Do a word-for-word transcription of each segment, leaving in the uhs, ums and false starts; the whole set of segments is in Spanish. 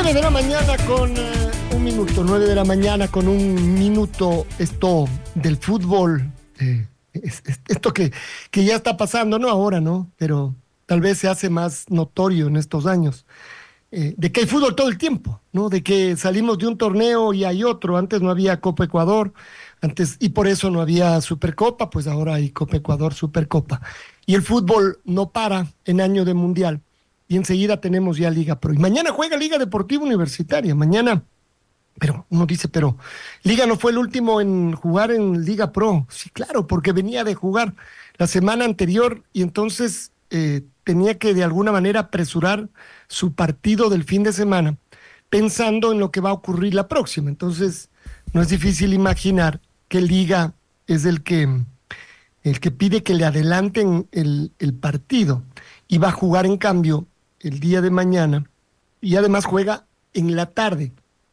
Nueve de la mañana con eh, un minuto, nueve de la mañana con un minuto, esto del fútbol, eh, es, es, esto que, que ya está pasando, no ahora, ¿no? Pero tal vez se hace más notorio en estos años, eh, de que hay fútbol todo el tiempo, ¿no? De que salimos de un torneo y hay otro. Antes no había Copa Ecuador, antes, y por eso no había Supercopa, pues ahora hay Copa Ecuador, Supercopa. Y el fútbol no para en año de mundial. Y enseguida tenemos ya Liga Pro. Y mañana juega Liga Deportiva Universitaria. Mañana, pero uno dice, pero Liga no fue el último en jugar en Liga Pro. Sí, claro, porque venía de jugar la semana anterior y entonces eh, tenía que de alguna manera apresurar su partido del fin de semana, pensando en lo que va a ocurrir la próxima. Entonces, no es difícil imaginar que Liga es el que, el que pide que le adelanten el, el partido y va a jugar en cambio el día de mañana, y además juega en la tarde.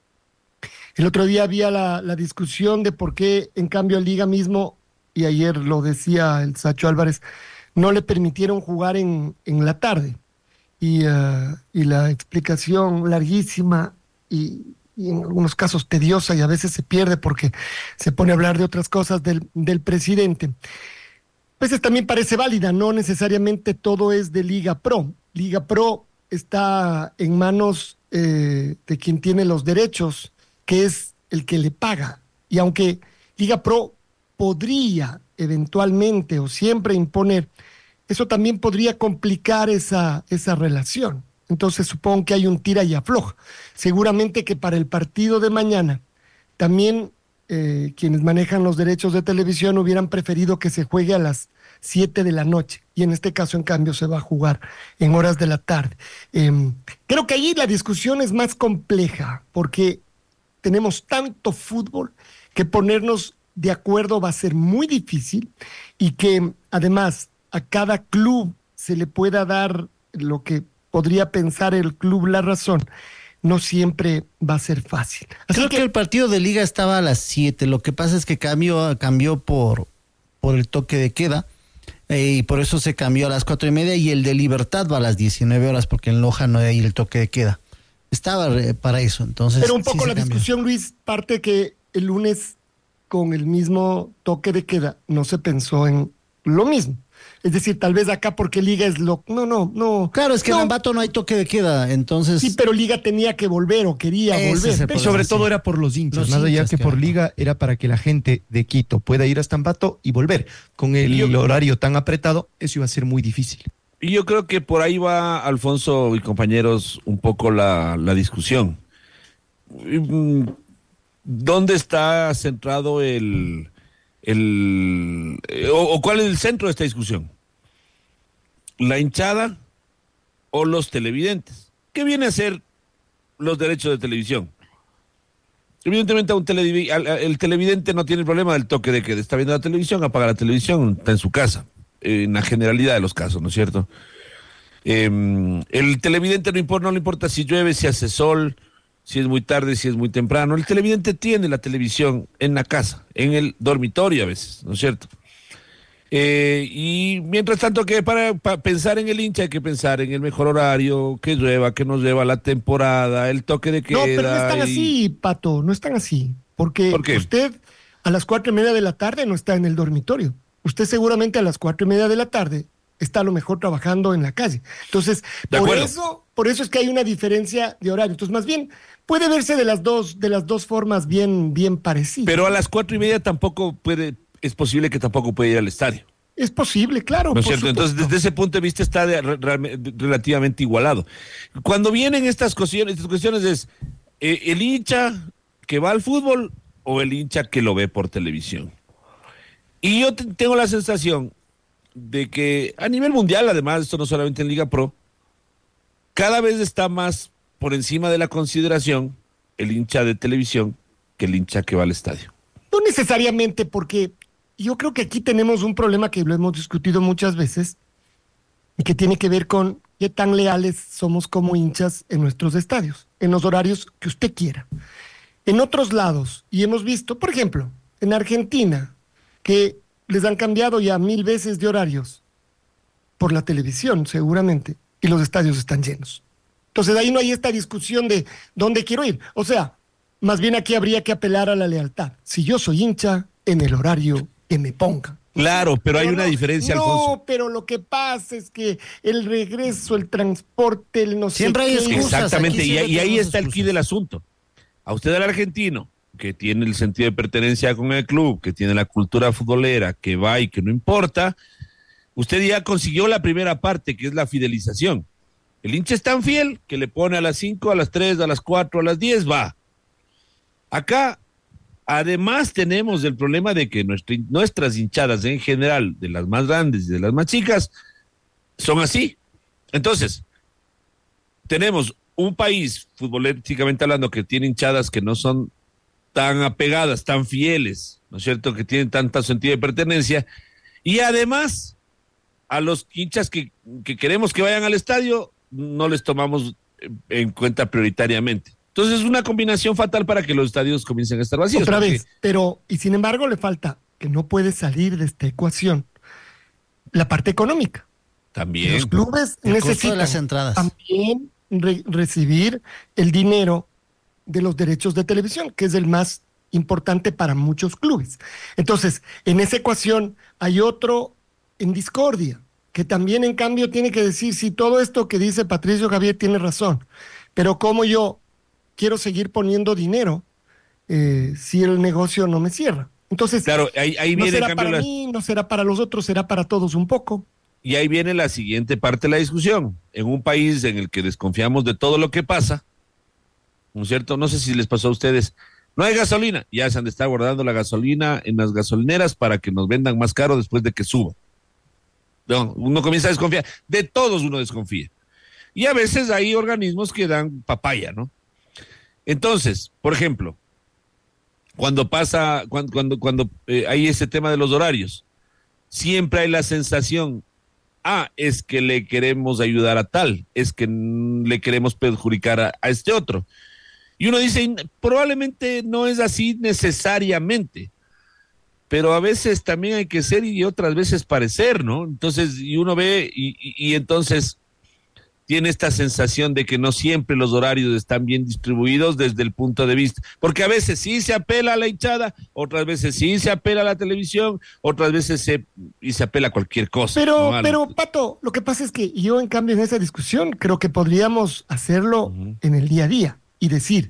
El otro día había la, la discusión de por qué en cambio a Liga mismo, y ayer lo decía el Sacho Álvarez, no le permitieron jugar en, en la tarde. Y, uh, y la explicación larguísima y, y en algunos casos tediosa, y a veces se pierde porque se pone a hablar de otras cosas del, del presidente. A veces también parece válida, no necesariamente todo es de Liga Pro. Liga Pro está en manos eh, de quien tiene los derechos, que es el que le paga. Y aunque Liga Pro podría eventualmente o siempre imponer, eso también podría complicar esa, esa relación. Entonces supongo que hay un tira y afloja. Seguramente que para el partido de mañana también eh, quienes manejan los derechos de televisión hubieran preferido que se juegue a las siete de la noche, y en este caso en cambio se va a jugar en horas de la tarde. Eh, creo que allí la discusión es más compleja, porque tenemos tanto fútbol que ponernos de acuerdo va a ser muy difícil, y que además a cada club se le pueda dar lo que podría pensar el club la razón, no siempre va a ser fácil. Así Creo que, que el partido de Liga estaba a las siete, lo que pasa es que cambió, cambió por, por el toque de queda, eh, y por eso se cambió a las cuatro y media, y el de Libertad va a las diecinueve horas, porque en Loja no hay el toque de queda. Estaba eh, para eso, entonces... Pero un poco sí la discusión, Luis, parte que el lunes con el mismo toque de queda no se pensó en lo mismo. Es decir, tal vez acá porque Liga es lo... No, no, no. Claro, es que no. en Ambato no hay toque de queda, entonces... Sí, pero Liga tenía que volver o quería Ese volver. es sobre todo era por los hinchas, los más hinchas, allá que claro. Por Liga era para que la gente de Quito pueda ir hasta Ambato y volver. Con el yo, horario tan apretado, eso iba a ser muy difícil. Y yo creo que por ahí va, Alfonso y compañeros, un poco la, la discusión. ¿Dónde está centrado el... el o, o cuál es el centro de esta discusión? ¿La hinchada o los televidentes? ¿Qué viene a ser los derechos de televisión? Evidentemente a un televid- al, al, el televidente no tiene el problema del toque de que está viendo la televisión, apaga la televisión, está en su casa, eh, en la generalidad de los casos, ¿no es cierto? Eh, el televidente no, importa, no le importa si llueve, si hace sol, si es muy tarde, si es muy temprano. El televidente tiene la televisión en la casa, en el dormitorio a veces, ¿no es cierto? Eh, y mientras tanto que para, para pensar en el hincha hay que pensar en el mejor horario, que llueva, que nos lleva la temporada, el toque de queda. No, pero no están y... así, Pato, no están así. Porque ¿Por qué? Usted a las cuatro y media de la tarde no está en el dormitorio. Usted seguramente a las cuatro y media de la tarde está a lo mejor trabajando en la calle. Entonces, de por acuerdo. eso, por eso es que hay una diferencia de horario. Entonces, más bien, puede verse de las dos, de las dos formas bien, bien parecidas. Pero a las cuatro y media tampoco puede, es posible que tampoco puede ir al estadio. Es posible, claro. ¿No es por cierto? supuesto. Entonces, desde ese punto de vista está de, re, relativamente igualado. Cuando vienen estas cuestiones, estas cuestiones es eh, el hincha que va al fútbol o el hincha que lo ve por televisión. Y yo te, tengo la sensación de que a nivel mundial, además, esto no solamente en Liga Pro, cada vez está más por encima de la consideración el hincha de televisión que el hincha que va al estadio. No necesariamente, porque yo creo que aquí tenemos un problema que lo hemos discutido muchas veces y que tiene que ver con qué tan leales somos como hinchas en nuestros estadios, en los horarios que usted quiera. En otros lados, y hemos visto, por ejemplo, en Argentina, que les han cambiado ya mil veces de horarios por la televisión, seguramente, y los estadios están llenos. Entonces ahí no hay esta discusión de dónde quiero ir. O sea, más bien aquí habría que apelar a la lealtad. Si yo soy hincha, en el horario que me pongan. Claro, pero hay no, una diferencia, Alfonso. No, pero lo que pasa es que el regreso, el transporte, el no sé Siempre hay excusas. Exactamente, y, siempre y ahí está el excusas. quid del asunto. A usted, al argentino, que tiene el sentido de pertenencia con el club, que tiene la cultura futbolera, que va y que no importa, usted ya consiguió la primera parte, que es la fidelización. El hincha es tan fiel que le pone a las cinco, a las tres, a las cuatro, a las diez, va. Acá, además, tenemos el problema de que nuestra, nuestras hinchadas en general, de las más grandes y de las más chicas, son así. Entonces, tenemos un país, futbolísticamente hablando, que tiene hinchadas que no son tan apegadas, tan fieles, ¿no es cierto?, que tienen tanto sentido de pertenencia, y además, a los hinchas que, que queremos que vayan al estadio, no les tomamos en cuenta prioritariamente. Entonces es una combinación fatal para que los estadios comiencen a estar vacíos. Otra porque... vez, pero, y sin embargo le falta, que no puede salir de esta ecuación, la parte económica. También. Los clubes el costo necesitan de las entradas. también re- recibir el dinero de los derechos de televisión, que es el más importante para muchos clubes. Entonces, en esa ecuación hay otro en discordia, que también en cambio tiene que decir, si todo esto que dice Patricio Javier tiene razón, pero como yo quiero seguir poniendo dinero eh, si el negocio no me cierra. Entonces, claro, ahí, ahí no viene será cambio para la... mí, no será para los otros, será para todos un poco. Y ahí viene la siguiente parte de la discusión. En un país en el que desconfiamos de todo lo que pasa, ¿no es cierto? No sé si les pasó a ustedes, no hay gasolina, ya se han de estar guardando la gasolina en las gasolineras para que nos vendan más caro después de que suba. No, uno comienza a desconfiar, de todos uno desconfía. Y a veces hay organismos que dan papaya, ¿no? Entonces, por ejemplo, cuando pasa, cuando, cuando, cuando eh, hay ese tema de los horarios, siempre hay la sensación, ah, es que le queremos ayudar a tal, es que mm, le queremos perjudicar a, a este otro. Y uno dice, probablemente no es así necesariamente, pero a veces también hay que ser y otras veces parecer, ¿no? Entonces, y uno ve y, y, y entonces tiene esta sensación de que no siempre los horarios están bien distribuidos desde el punto de vista, porque a veces sí se apela a la hinchada, otras veces sí se apela a la televisión, otras veces se, y se apela a cualquier cosa. Pero, ¿no? pero Pato, lo que pasa es que yo en cambio en esa discusión creo que podríamos hacerlo uh-huh. en el día a día y decir,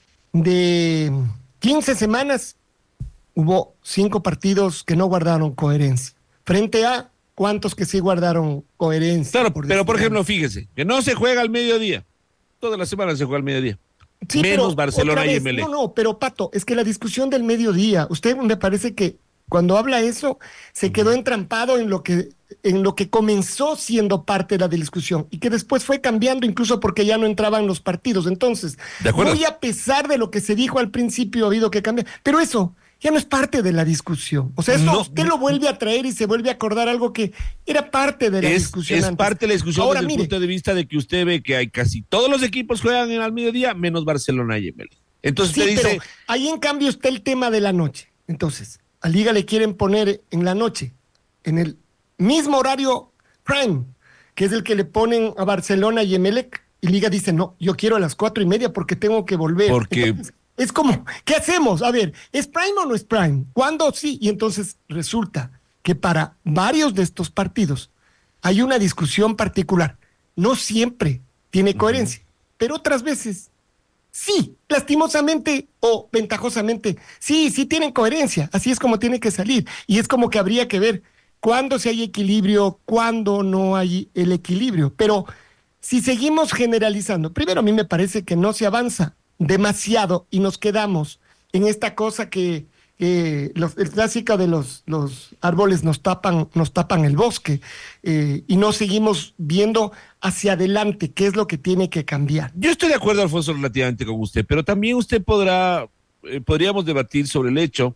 de quince semanas hubo cinco partidos que no guardaron coherencia, frente a cuántos que sí guardaron coherencia. Claro, por pero por ejemplo, fíjese, que no se juega al mediodía. Todas las semanas se juega al mediodía. Sí, menos pero, Barcelona y M L E. No, no, pero Pato, es que la discusión del mediodía, usted me parece que cuando habla eso, se quedó entrampado en lo que, en lo que comenzó siendo parte de la discusión y que después fue cambiando incluso porque ya no entraban los partidos. Entonces, muy a pesar de lo que se dijo al principio, ha habido que cambiar. Pero eso ya no es parte de la discusión. O sea, eso no, usted lo vuelve a traer y se vuelve a acordar algo que era parte de la es, discusión. Es antes. parte de la discusión Ahora, desde mire, el punto de vista de que usted ve que hay casi todos los equipos juegan en al mediodía, menos Barcelona y M L E. Entonces sí, usted dice... pero ahí en cambio está el tema de la noche. Entonces, a Liga le quieren poner en la noche, en el mismo horario prime, que es el que le ponen a Barcelona y Emelec, y Liga dice, no, yo quiero a las cuatro y media porque tengo que volver. Porque... Entonces, es como, ¿qué hacemos? A ver, ¿es prime o no es prime? ¿Cuándo sí? Y entonces resulta que para varios de estos partidos hay una discusión particular. No siempre tiene coherencia, uh-huh. pero otras veces sí, lastimosamente o ventajosamente, sí, sí tienen coherencia. Así es como tiene que salir. Y es como que habría que ver cuándo sí hay equilibrio, cuándo no hay el equilibrio. Pero si seguimos generalizando, primero a mí me parece que no se avanza demasiado y nos quedamos en esta cosa que eh, los, el clásico de los, los árboles nos tapan, nos tapan el bosque eh, y no seguimos viendo hacia adelante qué es lo que tiene que cambiar. Yo estoy de acuerdo, Alfonso, relativamente con usted, pero también usted podrá, eh, podríamos debatir sobre el hecho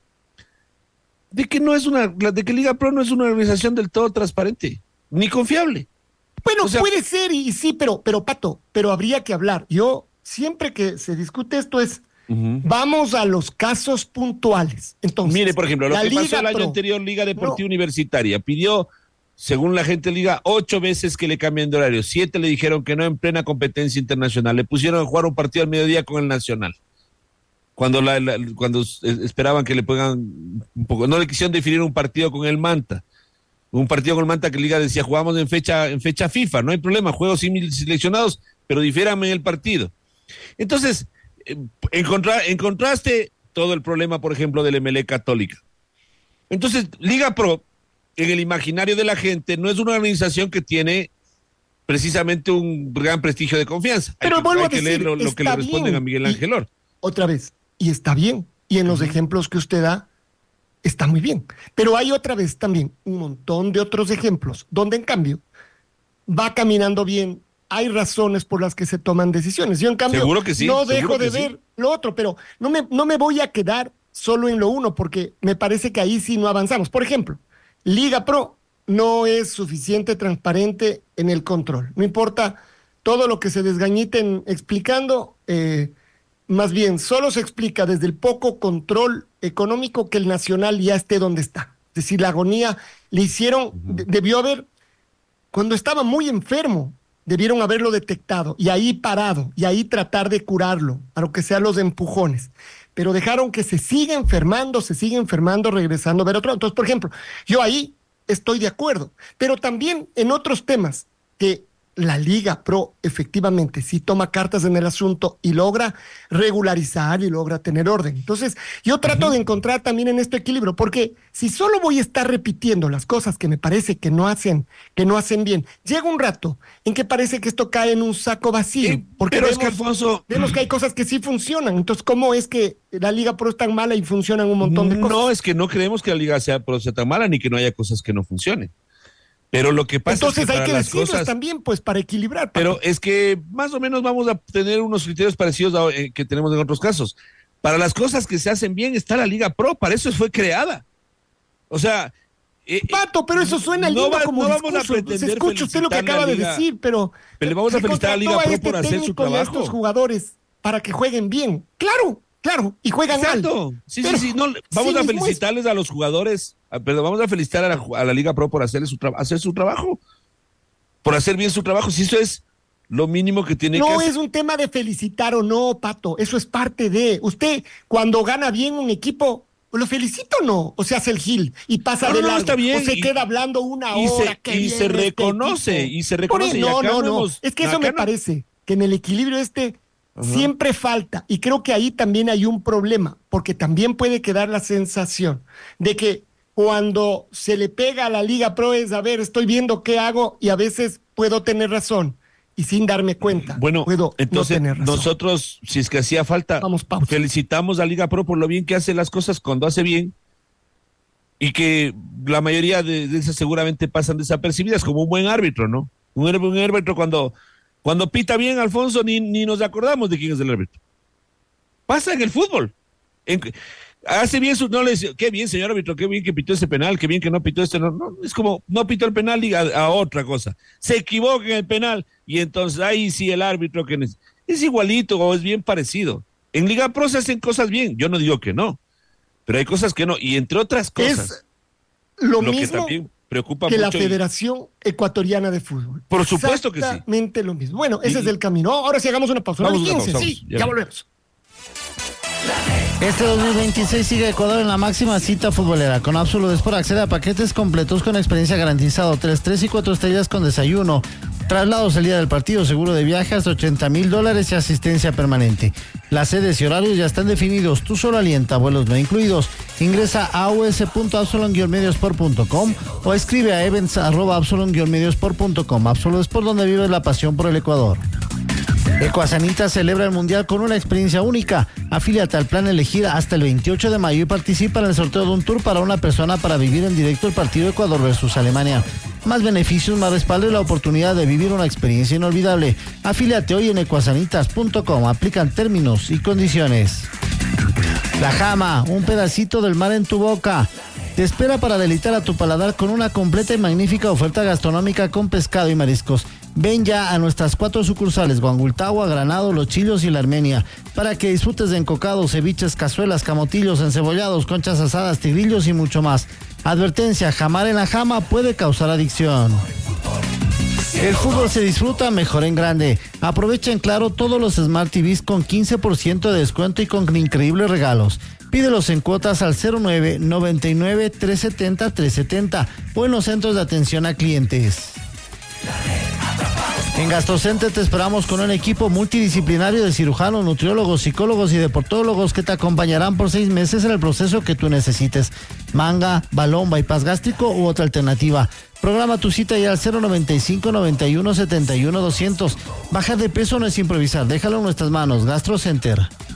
de que no es una, de que Liga Pro no es una organización del todo transparente, ni confiable. Bueno, o sea, puede ser y, y sí, pero, pero Pato, pero habría que hablar. Yo siempre que se discute esto es, uh-huh. vamos a los casos puntuales. Entonces, mire, por ejemplo, lo que Liga pasó el año Pro, anterior, Liga Deportiva no. Universitaria pidió según la gente de Liga, ocho veces que le cambian de horario. Siete le dijeron que no en plena competencia internacional. Le pusieron a jugar un partido al mediodía con el Nacional. Cuando la, la, cuando esperaban que le pongan un poco, no le quisieron definir un partido con el Manta. Un partido con el Manta que Liga decía, jugamos en fecha, en fecha FIFA, no hay problema, juegos sin seleccionados, pero difiérame en el partido. Entonces, en, contra, en contraste, todo el problema, por ejemplo, del M L E Católica. Entonces, Liga Pro, en el imaginario de la gente, no es una organización que tiene precisamente un gran prestigio de confianza. Pero hay que, vuelvo hay a decir, que leer lo, lo que le responden bien. a Miguel Ángel Or. Otra vez, y está bien. Y en los uh-huh. ejemplos que usted da, está muy bien. Pero hay otra vez también un montón de otros ejemplos donde, en cambio, va caminando bien. Hay razones por las que se toman decisiones. Yo, en cambio, seguro que sí, no dejo de sí. ver lo otro, pero no me, no me voy a quedar solo en lo uno, porque me parece que ahí sí no avanzamos. Por ejemplo, Liga Pro no es suficiente transparente en el control. No importa todo lo que se desgañiten explicando, eh, más bien solo se explica desde el poco control económico que el Nacional ya esté donde está. Es decir, la agonía le hicieron, uh-huh. de, debió haber, cuando estaba muy enfermo, debieron haberlo detectado y ahí parado y ahí tratar de curarlo, a lo que sean los empujones. Pero dejaron que se siga enfermando, se siga enfermando, regresando a ver otro. Entonces, por ejemplo, yo ahí estoy de acuerdo, pero también en otros temas que la Liga Pro efectivamente sí toma cartas en el asunto y logra regularizar y logra tener orden. Entonces, yo trato uh-huh. de encontrar también en este equilibrio, porque si solo voy a estar repitiendo las cosas que me parece que no hacen, que no hacen bien, llega un rato en que parece que esto cae en un saco vacío, sí, porque pero vemos, es que Alfonso, vemos que hay cosas que sí funcionan. Entonces, ¿cómo es que la Liga Pro es tan mala y funcionan un montón de cosas? No, es que no creemos que la Liga sea, Pro sea tan mala, ni que no haya cosas que no funcionen. Pero lo que pasa Entonces es que hay para que las decirlos cosas también, pues, para equilibrar. Pero Papi. es que más o menos vamos a tener unos criterios parecidos a, eh, que tenemos en otros casos. Para las cosas que se hacen bien está la Liga Pro, para eso fue creada. O sea... Eh, Pato, pero eso suena lindo no va, como no discurso. Vamos a pretender se escucha usted lo que acaba de decir, pero... Pero le vamos a felicitar a la Liga Pro este por hacer su trabajo. A estos jugadores para que jueguen bien. ¡Claro! Claro, y juegan Exacto. mal. Sí, sí, sí. No, vamos sí a felicitarles es... a los jugadores, a, perdón, vamos a felicitar a la, a la Liga Pro por hacer su, tra- hacer su trabajo, por hacer bien su trabajo. Si eso es lo mínimo que tiene no que hacer. No es un tema de felicitar o no, Pato. Eso es parte de. Usted, cuando gana bien un equipo, ¿lo felicita o no? O se hace el gil y pasa no, de largo. No, está bien. O se y, queda hablando una y hora. Se, y se reconoce, este y se reconoce. No, y acá no, no. Hemos, es que eso me parece que en el equilibrio este... Uh-huh. Siempre falta, y creo que ahí también hay un problema, porque también puede quedar la sensación de que cuando se le pega a la Liga Pro es, a ver, estoy viendo qué hago y a veces puedo tener razón y sin darme cuenta bueno, puedo entonces, no tener razón. Nosotros, si es que hacía falta, Vamos, felicitamos a Liga Pro por lo bien que hace las cosas cuando hace bien y que la mayoría de, de esas seguramente pasan desapercibidas como un buen árbitro, ¿no? Un, un árbitro cuando... Cuando pita bien, Alfonso, ni, ni nos acordamos de quién es el árbitro. Pasa en el fútbol. En, hace bien su... No le dice, qué bien, señor árbitro, qué bien que pitó ese penal, qué bien que no pitó este... No, no, es como, no pitó el penal y a, a otra cosa. Se equivoca en el penal y entonces ahí sí el árbitro que es, es igualito o es bien parecido. En Liga Pro se hacen cosas bien. Yo no digo que no, pero hay cosas que no. Y entre otras cosas... Es lo, lo mismo... que también preocupa que mucho la Federación y... Ecuatoriana de Fútbol. Por supuesto que sí. Exactamente lo mismo. Bueno, ese y... es el camino. Ahora sí hagamos una pausa. Vamos una pausa. Sí, ya, ya volvemos. Este dos mil veintiséis sigue Ecuador en la máxima cita futbolera. Con Absolut Sport accede a paquetes completos con experiencia garantizada, tres, tres y cuatro estrellas con desayuno, traslados el día del partido, seguro de viaje hasta ochenta mil dólares y asistencia permanente. Las sedes y horarios ya están definidos. Tú solo alienta, vuelos no incluidos. Ingresa a us punto absolut guion mediosport punto com o escribe a events arroba absolut guion mediosport punto com. Absolut Sport, donde vive la pasión por el Ecuador. Ecuasanita celebra el Mundial con una experiencia única. Afíliate al plan Elegir hasta el veintiocho de mayo y participa en el sorteo de un tour para una persona para vivir en directo el partido Ecuador versus Alemania. Más beneficios, más respaldo y la oportunidad de vivir una experiencia inolvidable. Afíliate hoy en ecuasanitas punto com. Aplican términos y condiciones. La Jama, un pedacito del mar en tu boca. Te espera para deleitar a tu paladar con una completa y magnífica oferta gastronómica con pescado y mariscos. Ven ya a nuestras cuatro sucursales, Guangultagua, Granado, Los Chillos y La Armenia, para que disfrutes de encocados, ceviches, cazuelas, camotillos, encebollados, conchas asadas, tigrillos y mucho más. Advertencia, jamar en la jama puede causar adicción. El fútbol se disfruta mejor en grande. Aprovecha en Claro todos los Smart T Vs con quince por ciento de descuento y con increíbles regalos. Pídelos en cuotas al cero nueve noventa y nueve trescientos setenta trescientos setenta o en los centros de atención a clientes. En GastroCenter te esperamos con un equipo multidisciplinario de cirujanos, nutriólogos, psicólogos y deportólogos que te acompañarán por seis meses en el proceso que tú necesites. Manga, balón, bypass gástrico u otra alternativa. Programa tu cita ya al cero noventa y cinco noventa y uno setenta y uno doscientos. Bajar de peso no es improvisar, déjalo en nuestras manos. GastroCenter.